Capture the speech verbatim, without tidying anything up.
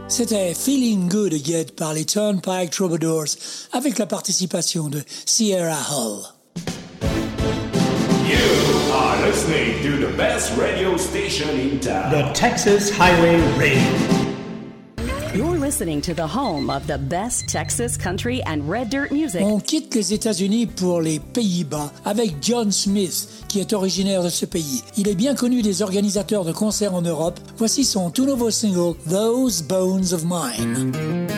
C'était Feeling Good Again par les Turnpike Troubadours avec la participation de Sierra Hull. You are listening to the best radio station in town. The Texas Highway Radio. You're listening to the home of the best Texas country and red dirt music. On quitte les États-Unis pour les Pays-Bas avec John Smith, qui est originaire de ce pays. Il est bien connu des organisateurs de concerts en Europe. Voici son tout nouveau single, Those Bones of Mine.